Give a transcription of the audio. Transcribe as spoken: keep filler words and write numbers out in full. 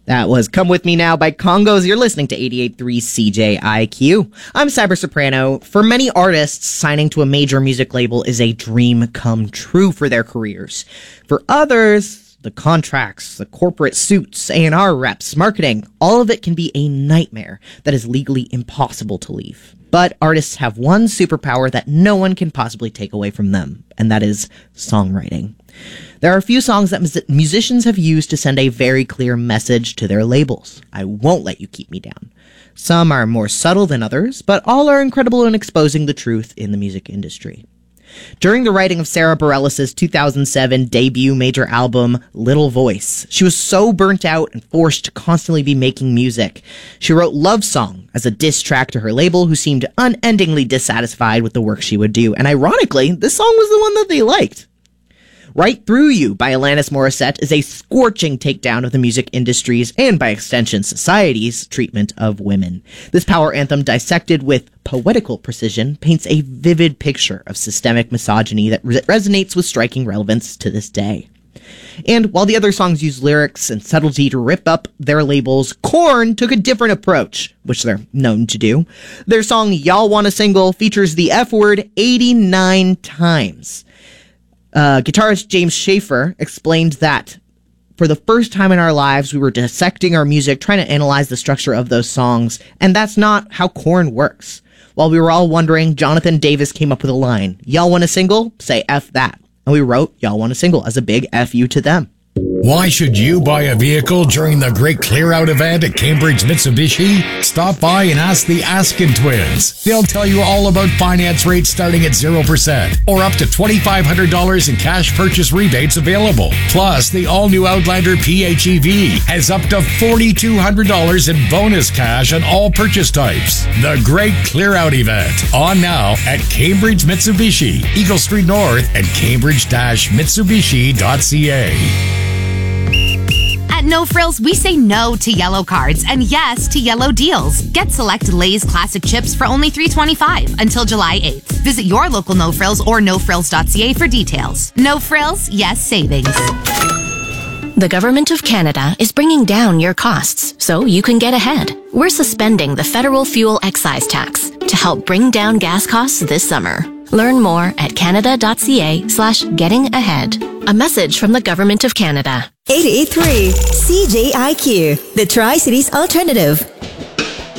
That was Come With Me Now by Congos. You're listening to eighty-eight point three C J I Q. I'm Cyber Soprano. For many artists, signing to a major music label is a dream come true for their careers. For others, the contracts, the corporate suits, A and R reps, marketing, all of it can be a nightmare that is legally impossible to leave. But artists have one superpower that no one can possibly take away from them, and that is songwriting. There are a few songs that mus- musicians have used to send a very clear message to their labels. I won't let you keep me down. Some are more subtle than others, but all are incredible in exposing the truth in the music industry. During the writing of Sarah Bareilles' two thousand seven debut major album, Little Voice, she was so burnt out and forced to constantly be making music. She wrote Love Song as a diss track to her label, who seemed unendingly dissatisfied with the work she would do, and ironically, this song was the one that they liked. Right Through You by Alanis Morissette is a scorching takedown of the music industry's, and by extension society's, treatment of women. This power anthem, dissected with poetical precision, paints a vivid picture of systemic misogyny that re- resonates with striking relevance to this day. And while the other songs use lyrics and subtlety to rip up their labels, Korn took a different approach, which they're known to do. Their song Y'all Want a Single features the F word eighty-nine times. Uh, guitarist James Schaefer explained that for the first time in our lives, we were dissecting our music, trying to analyze the structure of those songs, and that's not how Korn works. While we were all wondering, Jonathan Davis came up with a line, "Y'all want a single? Say F that." And we wrote Y'all Want a Single as a big F you to them. Why should you buy a vehicle during the Great Clear Out event at Cambridge Mitsubishi? Stop by and ask the Askin twins. They'll tell you all about finance rates starting at zero percent or up to twenty-five hundred dollars in cash purchase rebates available. Plus, the all-new Outlander P H E V has up to four thousand two hundred dollars in bonus cash on all purchase types. The Great Clear Out event, on now at Cambridge Mitsubishi, Eagle Street North and cambridge dash mitsubishi dot c a. At No Frills, we say no to yellow cards and yes to yellow deals. Get select Lay's classic chips for only three dollars and twenty-five cents until July eighth. Visit your local No Frills or no frills dot c a for details. No Frills, yes savings. The Government of Canada is bringing down your costs so you can get ahead. We're suspending the federal fuel excise tax to help bring down gas costs this summer. Learn more at canada.ca slash getting ahead. A message from the Government of Canada. eighty-eight point three C J I Q, the Tri-Cities Alternative.